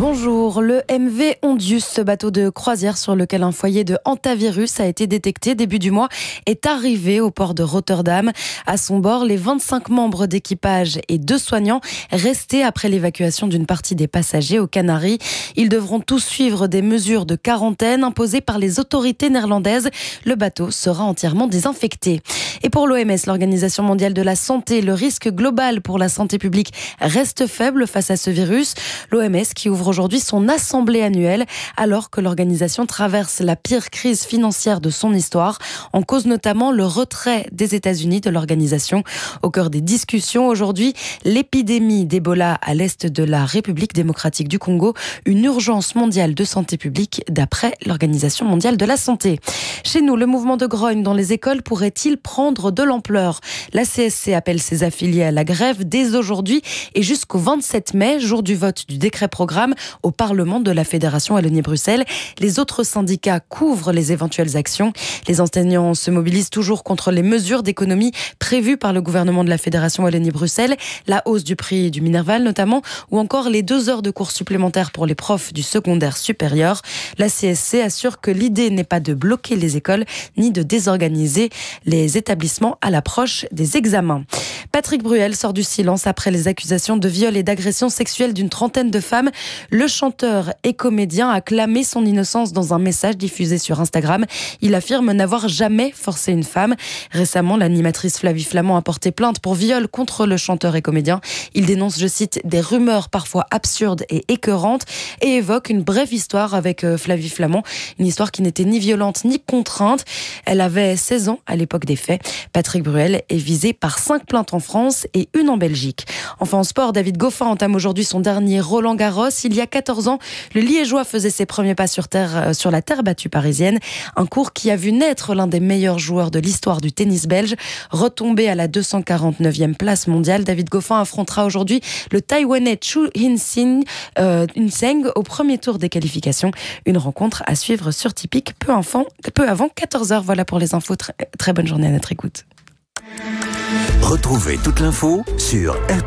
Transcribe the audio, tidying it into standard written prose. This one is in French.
Bonjour, le MV Ondius, ce bateau de croisière sur lequel un foyer de hantavirus a été détecté début du mois, est arrivé au port de Rotterdam. À son bord, les 25 membres d'équipage et 2 soignants restés après l'évacuation d'une partie des passagers aux Canaries. Ils devront tous suivre des mesures de quarantaine imposées par les autorités néerlandaises. Le bateau sera entièrement désinfecté. Et pour l'OMS, l'Organisation mondiale de la santé, le risque global pour la santé publique reste faible face à ce virus. L'OMS qui ouvre aujourd'hui son assemblée annuelle alors que l'organisation traverse la pire crise financière de son histoire. En cause notamment le retrait des États-Unis de l'organisation. Au cœur des discussions aujourd'hui, l'épidémie d'Ebola à l'est de la République démocratique du Congo, une urgence mondiale de santé publique d'après l'Organisation mondiale de la santé. Chez nous, le mouvement de grogne dans les écoles pourrait-il prendre de l'ampleur ? La CSC appelle ses affiliés à la grève dès aujourd'hui et jusqu'au 27 mai, jour du vote du décret-programme au Parlement de la Fédération Wallonie-Bruxelles. Les autres syndicats couvrent les éventuelles actions. Les enseignants se mobilisent toujours contre les mesures d'économie prévues par le gouvernement de la Fédération Wallonie-Bruxelles, la hausse du prix du Minerval notamment, ou encore les 2 heures de cours supplémentaires pour les profs du secondaire supérieur. La CSC assure que l'idée n'est pas de bloquer les écoles ni de désorganiser les établissements à l'approche des examens. Patrick Bruel sort du silence après les accusations de viol et d'agression sexuelle d'une trentaine de femmes. Le chanteur et comédien a clamé son innocence dans un message diffusé sur Instagram. Il affirme n'avoir jamais forcé une femme. Récemment, l'animatrice Flavie Flamand a porté plainte pour viol contre le chanteur et comédien. Il dénonce, je cite, des rumeurs parfois absurdes et écœurantes et évoque une brève histoire avec Flavie Flamand. Une histoire qui n'était ni violente ni contrainte. Elle avait 16 ans à l'époque des faits. Patrick Bruel est visé par 5 plaintes en France et 1 en Belgique. Enfin en sport, David Goffin entame aujourd'hui son dernier Roland-Garros. Il y a 14 ans, le Liégeois faisait ses premiers pas sur la terre battue parisienne. Un cours qui a vu naître l'un des meilleurs joueurs de l'histoire du tennis belge. Retombé à la 249e place mondiale, David Goffin affrontera aujourd'hui le Taïwanais Chu Hinseng au premier tour des qualifications. Une rencontre à suivre sur Tipeee peu avant 14h. Voilà pour les infos. Très bonne journée à notre écoute. Retrouvez toute l'info sur